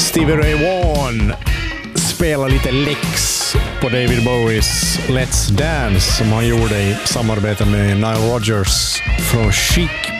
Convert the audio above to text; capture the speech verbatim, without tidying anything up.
Stevie Ray Vaughan spelar lite Lex på David Bowies Let's Dance som han gjorde i samarbete med Nile Rodgers från Chic